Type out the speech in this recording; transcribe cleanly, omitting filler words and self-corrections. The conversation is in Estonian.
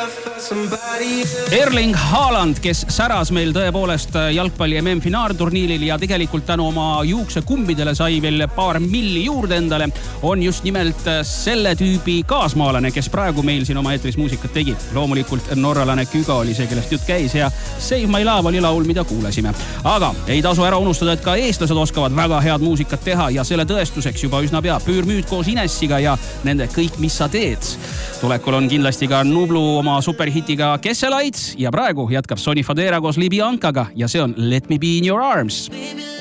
Erling Haaland, kes säras meil tõepoolest jalgpalli MM-finaalturniiril ja tegelikult tänu oma juuksekumbidele sai veel paar milli juurde endale, on just nimelt selle tüübi kaasmaalane, kes praegu meil siin oma eetris muusikat tegi. Loomulikult norralane Küga oli see, kellest jutt käis ja Save My Love oli laul, mida kuulesime. Aga ei tasu ära unustada, et ka eestlased oskavad väga head muusikat teha ja selle tõestuseks juba üsna pea Püürmüüd koos Inessiga ja nende Kõik, mis sa teed. Tulekul on kindlasti ka Nublu oma superhitiga Kesselaid ja praegu jätkab Sonny Fodera koos Libi Ankaga ja see on Let Me Be In Your Arms.